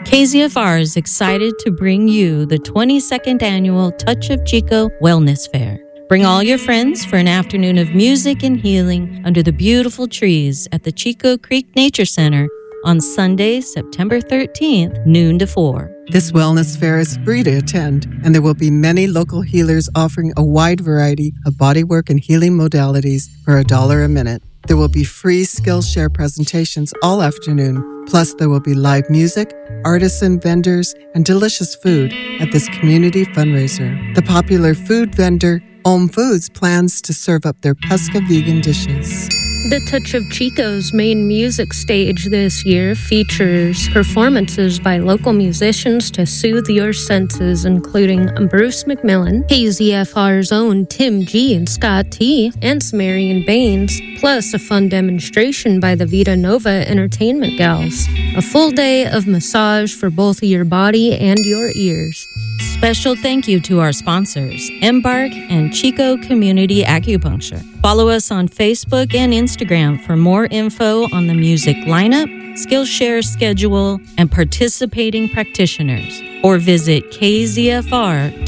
KZFR is excited to bring you the 22nd annual Touch of Chico Wellness Fair. Bring all your friends for an afternoon of music and healing under the beautiful trees at the Chico Creek Nature Center on Sunday, September 13th, noon to 4. This wellness fair is free to attend, and there will be many local healers offering a wide variety of bodywork and healing modalities for $1 a minute. There will be free Skillshare presentations all afternoon. Plus, there will be live music, artisan vendors, and delicious food at this community fundraiser. The popular food vendor, Om Foods, plans to serve up their pesca vegan dishes. The Touch of Chico's main music stage this year features performances by local musicians to soothe your senses, including Bruce McMillan, KZFR's own Tim G and Scott T, and Sumerian Baines, plus a fun demonstration by the Vita Nova Entertainment Gals. A full day of massage for both your body and your ears. Special thank you to our sponsors, Embark and Chico Community Acupuncture. Follow us on Facebook and Instagram for more info on the music lineup, Skillshare schedule, and participating practitioners. Or visit kzfr.org.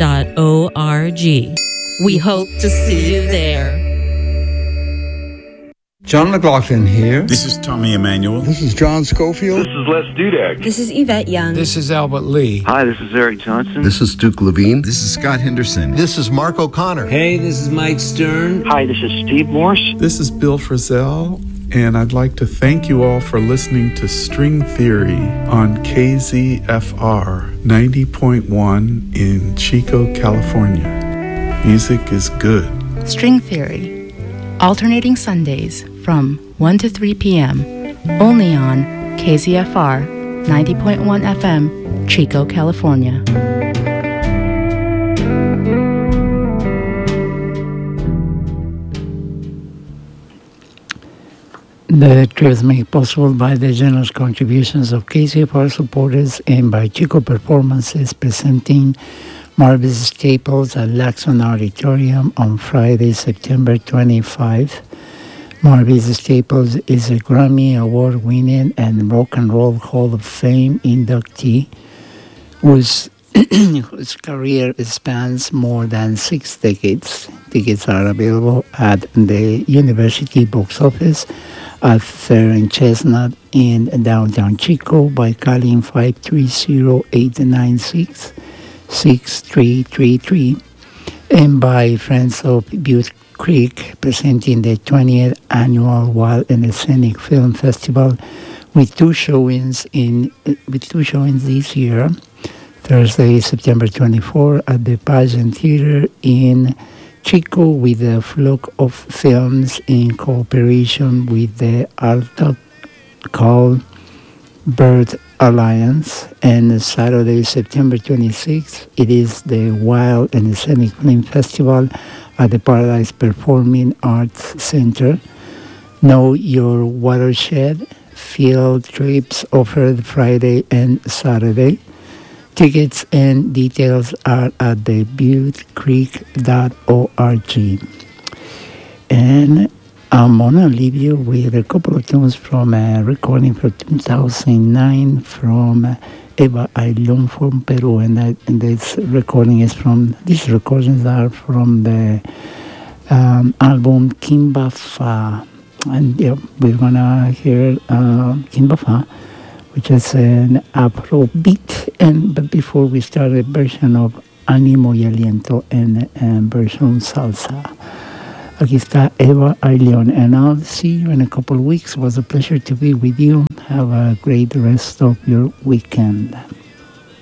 We hope to see you there. John McLaughlin here. This is Tommy Emmanuel. This is John Schofield. This is Les Dudek. This is Yvette Young. This is Albert Lee. Hi, this is Eric Johnson. This is Duke Levine. This is Scott Henderson. This is Mark O'Connor. Hey, this is Mike Stern. Hi, this is Steve Morse. This is Bill Frisell, and I'd like to thank you all for listening to String Theory on KZFR 90.1 in Chico, California. Music is good. String Theory, alternating Sundays from 1 to 3 p.m., only on KZFR 90.1 FM, Chico, California. The trip is made possible by the generous contributions of KZFR supporters and by Chico Performances presenting Marvis Staples at Laxon Auditorium on Friday, September 25. Marvis Staples is a Grammy Award-winning and Rock and Roll Hall of Fame inductee whose career spans more than 6 decades. Tickets are available at the University box office at Fair and Chestnut in downtown Chico by calling 530-896-6333 and by Friends of Butte Creek presenting the 20th annual Wild and Scenic Film Festival with two showings this year. Thursday, September 24 at the Pageant Theater in Chico with a flock of films in cooperation with the Alta Call Bird Alliance. And Saturday, September 26th, it is the Wild and Scenic Film Festival at the Paradise Performing Arts Center. Know Your Watershed, field trips offered Friday and Saturday. Tickets and details are at the buttecreek.org. And I'm going to leave you with a couple of tunes from a recording from 2009 from Eva Ayllón from Peru. And these recordings are from the album Kimba Fa. And yeah, we're going to hear Kimba Fa, which is an Afrobeat. But before we start, a version of Ánimo y Aliento and version Salsa. Aquí está Eva Ayllón, and I'll see you in a couple of weeks. It was a pleasure to be with you. Have a great rest of your weekend.